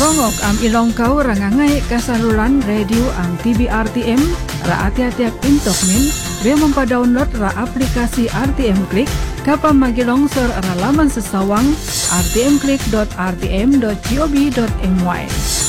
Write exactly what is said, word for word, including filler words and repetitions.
Rongok am ilong kau rangangai kasaluran radio am T B R T M ra ati-atiak intok min be mempa-download ra aplikasi R T M Klik kapa magilongsor ra laman sesawang r t m klik dot r t m dot gob dot m y.